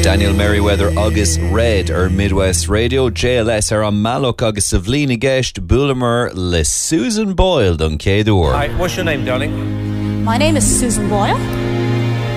Daniel Merriweather agus Red Midwest Radio. JLS ar an Malloch agus sa bhlína gceist Bullimore le Susan Boyle don céadúr. Hi, what's your name, darling? My name is Susan Boyle.